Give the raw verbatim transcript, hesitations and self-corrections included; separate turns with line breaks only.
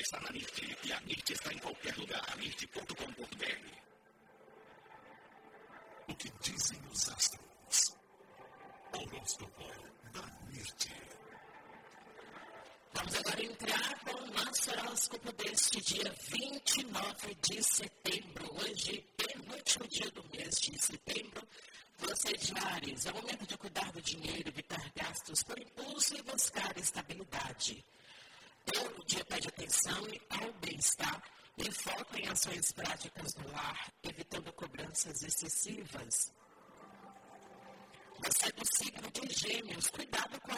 está na Mirti e a Mirti está em qualquer lugar. mirti ponto com ponto b r. O que dizem os astros? Horóscopo da Mirti.
Vamos agora entrar com o nosso horóscopo deste dia vinte e nove de setembro. Hoje, penúltimo dia do mês de setembro. Você de Áries, é o momento de cuidar do dinheiro, evitar gastos por impulso e buscar estabilidade. Todo dia pede atenção ao bem-estar e foco em ações práticas no lar, evitando cobranças excessivas. Você é do signo de Gêmeos, cuidado com